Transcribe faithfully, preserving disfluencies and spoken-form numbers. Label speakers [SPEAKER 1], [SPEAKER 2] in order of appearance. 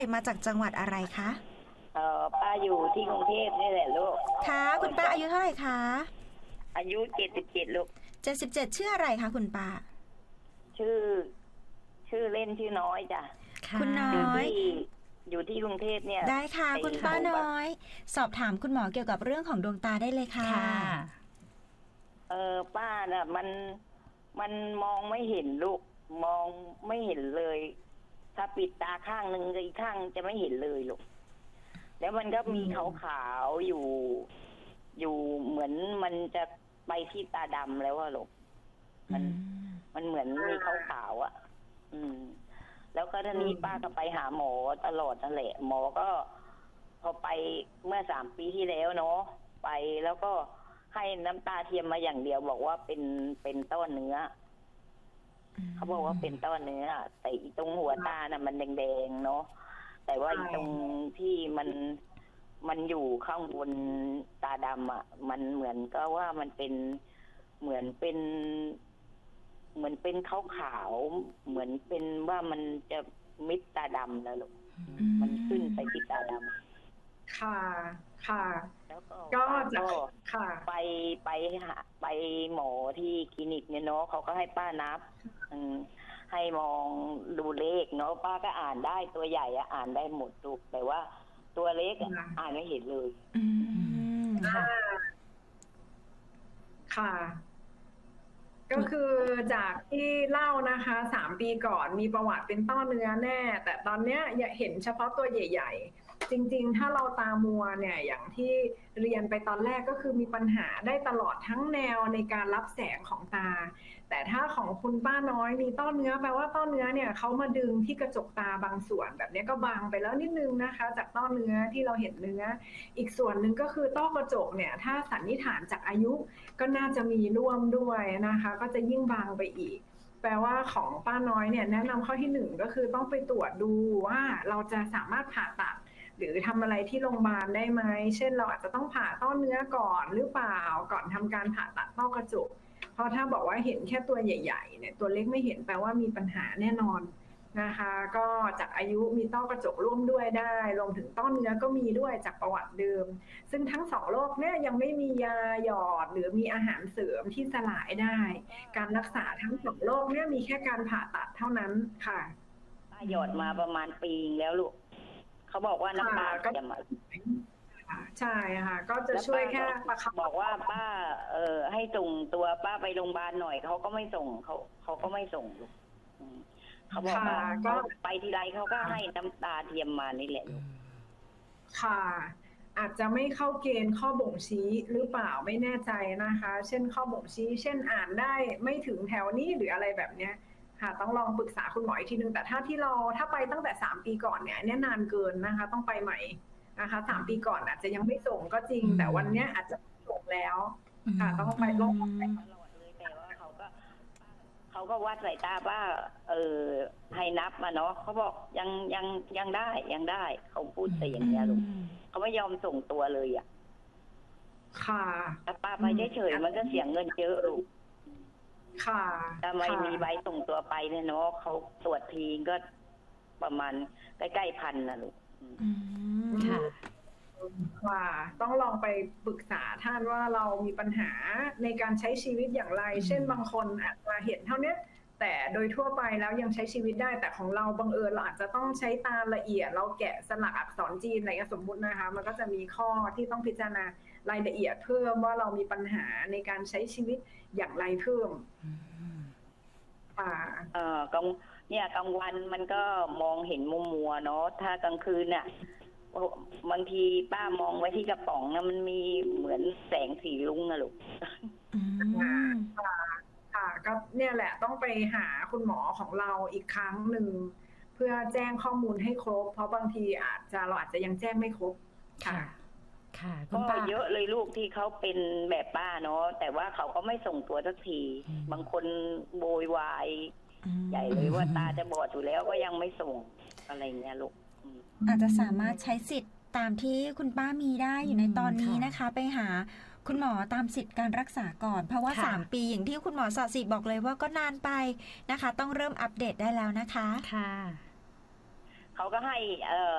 [SPEAKER 1] มาจากจังหวัดอะไรคะ
[SPEAKER 2] เออป้าอยู่ที่กรุงเทพนี่แหละลูก
[SPEAKER 1] ค่ะคุณป้าอายุเท่าไหร่คะ
[SPEAKER 2] อายุเจ็ดสิบเจ็ดลูก
[SPEAKER 1] เจ็ดสิบเจ็ดชื่ออะไรคะคุณป้า
[SPEAKER 2] ชื่อ ชื่อเล่นชื่อน้อยจ้ะ
[SPEAKER 1] คุณน้อย
[SPEAKER 2] อยู่ที่กรุงเทพเนี่ย
[SPEAKER 1] ได้ค่ะคุณป้าน้อยสอบถามคุณหมอเกี่ยวกับเรื่องของดวงตาได้เลยค่ะ
[SPEAKER 2] เออป้าน่ะมันมันมองไม่เห็นลูกมองไม่เห็นเลยถ้าปิดตาข้างหนึ่งอีกข้างจะไม่เห็นเลยลูกแล้วมันก็มีขาวๆอยู่อยู่เหมือนมันจะไปที่ตาดำแล้วอะลูกมันมันเหมือนมีขาวๆอ่ะอืมแล้วก็ทีนี้ป้าก็ไปหาหมอตลอดนั่นแหละหมอก็พอไปเมื่อสามปีที่แล้วเนาะไปแล้วก็ให้น้ำตาเทียมมาอย่างเดียวบอกว่าเป็นเป็นต้อเนื้อเขาบอกว่าเป็นต้อเนื้อแต่อีตรงหัวตาน่ะมันแดงๆเนาะแต่ว่าอีตรงที่มันมันอยู่ข้างบนตาดำอ่ะมันเหมือนก็ว่ามันเป็นเหมือนเป็นเหมือนเป็นขาวๆเหมือนเป็นว่ามันจะมิดตาดำแล้วลูกมันขึ้นไปที่ตาด
[SPEAKER 3] ำค่ะค่ะ
[SPEAKER 2] แล้วก็
[SPEAKER 3] ก็จะค่ะ
[SPEAKER 2] ไปไปหาไปหมอที่คลินิกเนี่ยเนาะเขาก็ให้ป้านับให้มองดูเลขเนาะป้าก็อ่านได้ตัวใหญ่อะอ่านได้หมดลูกแต่ว่าตัวเล็กอ่านไม่เห็นเลย
[SPEAKER 3] ค่ะค่ะก็คือจากที่เล่านะคะสามปีก่อนมีประวัติเป็นต้อเนื้อแน่แต่ตอนเนี้ยอยากเห็นเฉพาะตัวใหญ่ๆจริงๆถ้าเราตามัวเนี่ยอย่างที่เรียนไปตอนแรกก็คือมีปัญหาได้ตลอดทั้งแนวในการรับแสงของตาแต่ถ้าของคุณป้าน้อยมีต้อเนื้อแปลว่าต้อเนื้อเนี่ยเขามาดึงที่กระจกตาบางส่วนแบบนี้ก็บางไปแล้วนิดนึงนะคะจากต้อเนื้อที่เราเห็นเนื้ออีกส่วนหนึ่งก็คือต้อกระจกเนี่ยถ้าสันนิษฐานจากอายุก็น่าจะมีร่วมด้วยนะคะก็จะยิ่งบางไปอีกแปลว่าของป้าน้อยเนี่ยแนะนำข้อที่หนึ่งก็คือต้องไปตรวจดูว่าเราจะสามารถผ่าตัดหรือทำอะไรที่โรงพยาบาลได้ไหมเช่นเราอาจจะต้องผ่าต้อเนื้อก่อนหรือเปล่าก่อนทำการผ่าตัดต้อกระจกเพราะถ้าบอกว่าเห็นแค่ตัวใหญ่ๆเนี่ยตัวเล็กไม่เห็นแปลว่ามีปัญหาแน่นอนนะคะก็จากอายุมีต้อกระจกร่วมด้วยได้รวมถึงต้อเนื้อก็มีด้วยจากประวัติเดิมซึ่งทั้งสองโรคเนี่ยยังไม่มียาหยอดหรือมีอาหารเสริมที่สลายได้การรักษาทั้งสองโรคเนี่ยมีแค่การผ่าตัดเท่านั้นค่ะ
[SPEAKER 2] ป้าหยอดมาประมาณปีแล้วลูกเขาบอกว่าน้ำตาจะมา
[SPEAKER 3] ใช่ค่ะก็จะช่วยแค่ประคับ
[SPEAKER 2] บอกว่าป้าเออให้ส่งตัวป้าไปโรงพยาบาลหน่อยเขาก็ไม่ส่งเขาเขาก็ไม่ส่งลูกเขาบอกว่าก็ไปทีไรเขาก็ให้น้ำตาเทียมมานี่แหละลูก
[SPEAKER 3] ค่ะอาจจะไม่เข้าเกณฑ์ข้อบ่งชี้หรือเปล่าไม่แน่ใจนะคะเช่นข้อบ่งชี้เช่นอ่านได้ไม่ถึงแถวนี้หรืออะไรแบบเนี้ยค่ะต้องลองปรึกษาคุณหมออีกทีนึงแต่ถ้าที่เราถ้าไปตั้งแต่สามปีก่อนเนี่ยเนี่ยนานเกินนะคะต้องไปใหม่นะคะสามปีก่อนอาจจะยังไม่ส่งก็จริงแต่วันนี้อาจจะส่งแล้วค่ะต้องไปลงไปตลอดเลยแต่ว่า
[SPEAKER 2] เขาก็เขาก็วัดสายตาว่าเออให้นับมาเนาะเขาบอกยังยังยังได้ยังได้เขาพูดแต่อย่างนี้ลูกเขาไม่ยอมส่งตัวเลยอ่ะ
[SPEAKER 3] ค่ะ
[SPEAKER 2] แต่ป้าไปเฉยๆมันก็เสียเงินเยอะลูก
[SPEAKER 3] ค่ะ
[SPEAKER 2] ทำไมมีใบส่งตัวไปเนี่ยเนาะเขาตรวจทีก็ประมาณใกล้ๆพันนะลูก
[SPEAKER 3] ค่ะค่ะต้องลองไปปรึกษาท่านว่าเรามีปัญหาในการใช้ชีวิตอย่างไรเช่นบางคนอาจจะเห็นเท่านี้แต่โดยทั่วไปแล้วยังใช้ชีวิตได้แต่ของเราบังเอิญเราอาจจะต้องใช้ตาละเอียดเราแกะสลักอักษรจีนอะไรสมมุตินะคะมันก็จะมีข้อที่ต้องพิจารณารายละเอียดเพิ่มว่าเรามีปัญหาในการใช้ชีวิตอย่างไรเพิ่ม
[SPEAKER 2] อ่าเออกลางเนี่ยกลางวันมันก็มองเห็นมุมมัวเนาะถ้ากลางคืนเนี่ยบางทีป้ามองไว้ที่กระป๋องนะมันมีเหมือนแสงสีรุ้งนะลูก
[SPEAKER 3] ค่ะค่ะก็เนี่ยแหละต้องไปหาคุณหมอของเราอีกครั้งหนึ่งเพื่อแจ้งข้อมูลให้ครบเพราะบางทีอาจจะเราอาจจะยังแจ้งไม่ครบค่ะ
[SPEAKER 1] ค่ะ
[SPEAKER 2] ก็เยอะเลยลูกที่เขาเป็นแบบป้าเนาะแต่ว่าเขาก็ไม่ส่งตัวสักทีบางคนโวยวายใหญ่เลยว่าตาจะบอดอยู่แล้วก็ยังไม่ส่งอะไรเงี้ยลูก
[SPEAKER 1] อาจจะสามารถใช้สิทธิ์ตามที่คุณป้ามีได้อยู่ในตอนนี้นะคะไปหาคุณหมอตามสิทธิ์การรักษาก่อนเพราะว่าสามปีอย่างที่คุณหมอสอสิบอกเลยว่าก็นานไปนะคะต้องเริ่มอัปเดตได้แล้วนะคะ
[SPEAKER 2] ค่ะเขาก็ให้เอ่อ